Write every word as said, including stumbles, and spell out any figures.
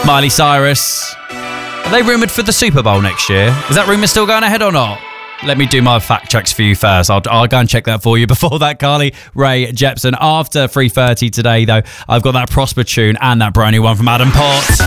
Miley Cyrus. Are they rumoured for the Super Bowl next year? Is that rumour still going ahead or not? Let me do my fact checks for you first. I'll, I'll go and check that for you. Before that, Carly Rae Jepsen. After three thirty today, though, I've got that Prosper tune and that brand new one from Adam Potts.